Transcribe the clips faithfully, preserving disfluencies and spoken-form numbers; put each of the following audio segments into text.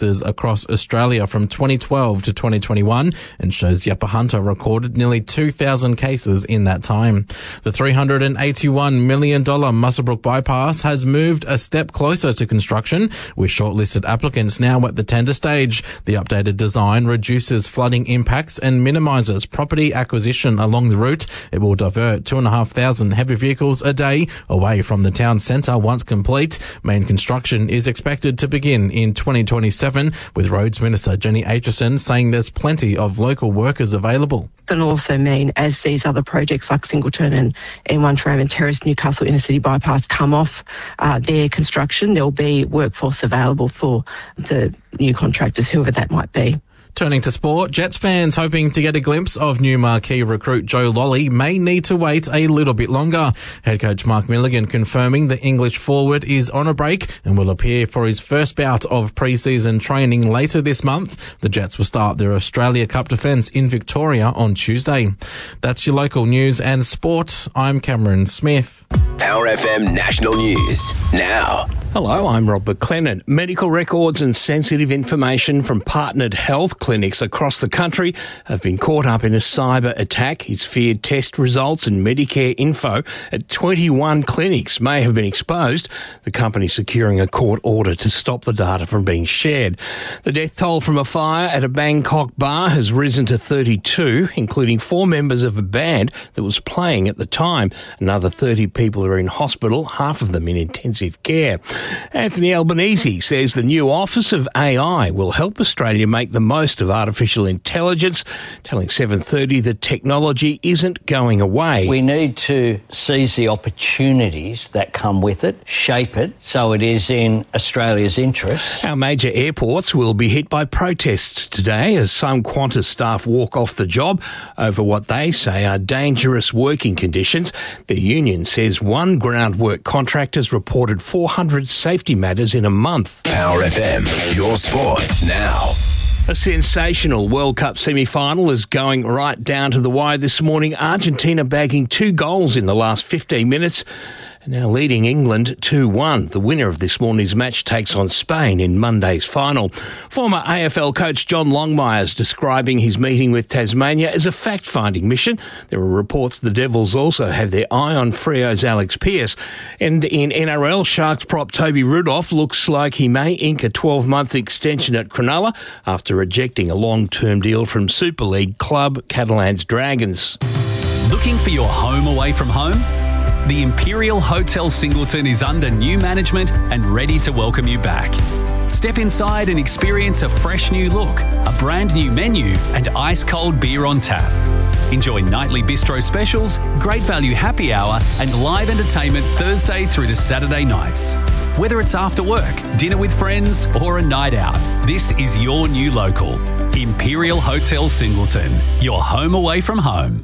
across Australia from twenty twelve to twenty twenty-one and shows the Upper Hunter recorded nearly two thousand cases in that time. The three hundred eighty-one million dollars Muswellbrook bypass has moved a step closer to construction, with shortlisted applicants now at the tender stage. The updated design reduces flooding impacts and minimises property acquisition along the route. It will divert two thousand five hundred heavy vehicles a day away from the town centre once complete. Main construction is expected to begin in twenty twenty-seven, with Roads Minister Jenny Aitchison saying there's plenty of local workers available. It'll also mean as these other projects like Singleton and N one Tram and Terrace Newcastle Inner City Bypass come off uh, their construction, there'll be workforce available for the new contractors, whoever that might be. Turning to sport, Jets fans hoping to get a glimpse of new marquee recruit Joe Lolly may need to wait a little bit longer. Head coach Mark Milligan confirming the English forward is on a break and will appear for his first bout of pre-season training later this month. The Jets will start their Australia Cup defence in Victoria on Tuesday. That's your local news and sport. I'm Cameron Smith. Power F M National News now. Hello, I'm Rob McLennan. Medical records and sensitive information from partnered health clinics across the country have been caught up in a cyber attack. Its feared test results and Medicare info at twenty-one clinics may have been exposed, the company securing a court order to stop the data from being shared. The death toll from a fire at a Bangkok bar has risen to thirty-two, including four members of a band that was playing at the time. Another thirty people are in hospital, half of them in intensive care. Anthony Albanese says the new Office of A I will help Australia make the most of artificial intelligence, telling seven thirty that technology isn't going away. We need to seize the opportunities that come with it, shape it so it is in Australia's interests. Our major airports will be hit by protests today as some Qantas staff walk off the job over what they say are dangerous working conditions. The union says one groundwork contractor has reported four hundred safety matters in a month. Power F M, your sport now. A sensational World Cup semi-final is going right down to the wire this morning. Argentina bagging two goals in the last fifteen minutes and now leading England two one. The winner of this morning's match takes on Spain in Monday's final. Former A F L coach John Longmire's describing his meeting with Tasmania as a fact-finding mission. There are reports the Devils also have their eye on Freo's Alex Pearce. And in N R L, Sharks prop Toby Rudolph looks like he may ink a twelve-month extension at Cronulla after rejecting a long-term deal from Super League club Catalans Dragons. Looking for your home away from home? The Imperial Hotel Singleton is under new management and ready to welcome you back. Step inside and experience a fresh new look, a brand new menu and ice-cold beer on tap. Enjoy nightly bistro specials, great value happy hour and live entertainment Thursday through to Saturday nights. Whether it's after work, dinner with friends or a night out, this is your new local. Imperial Hotel Singleton, your home away from home.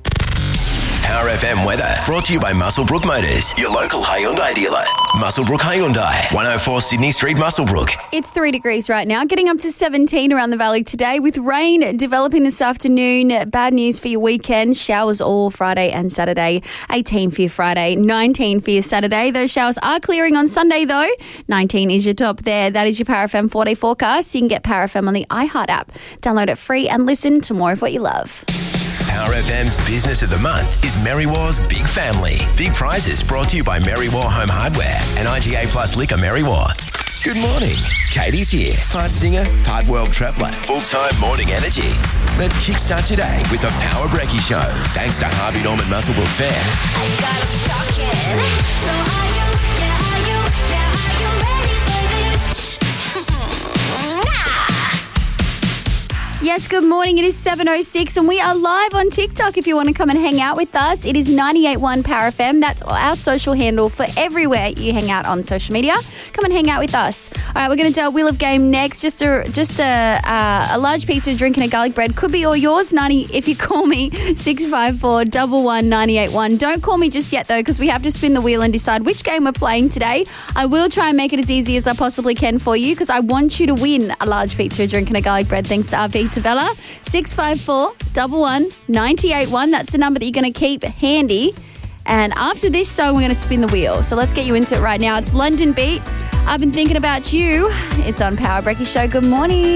Power F M weather brought to you by Muswellbrook Motors, your local Hyundai dealer. Muswellbrook Hyundai, one oh four Sydney Street, Muswellbrook. It's three degrees right now, getting up to seventeen around the valley today with rain developing this afternoon. Bad news for your weekend. Showers all Friday and Saturday. eighteen for your Friday, nineteen for your Saturday. Those showers are clearing on Sunday though. nineteen is your top there. That is your Power F M four-day forecast. You can get Power F M on the iHeart app. Download it free and listen to more of what you love. Power F M's Business of the Month is Merriwar's Big Family. Big prizes brought to you by Merriwar Home Hardware and I G A Plus Liquor Merriwar. Good morning. Katie's here. Part singer, part world traveller. Full-time morning energy. Let's kickstart today with the Power Brekkie Show. Thanks to Harvey Norman Muswellbrook Fair. You got 'em talking. So are you, yeah, are you, yeah, are you ready for this? Yes, good morning. It is seven oh six and we are live on TikTok if you want to come and hang out with us. It is ninety-eight point one Power F M. That's our social handle for everywhere you hang out on social media. Come and hang out with us. All right, we're going to do our Wheel of Game next. Just a just a, uh, a large piece of drink and a garlic bread could be all yours. ninety if you call me, six five four, one one, nine eight one. Don't call me just yet though, because we have to spin the wheel and decide which game we're playing today. I will try and make it as easy as I possibly can for you because I want you to win a large pizza, a drink and a garlic bread thanks to our Pizza Bella. six five four, one one, nine eight one. That's the number that you're going to keep handy. And after this song, we're going to spin the wheel. So let's get you into it right now. It's London Beat. I've been thinking about you. It's on Power Breakfast Show. Good morning.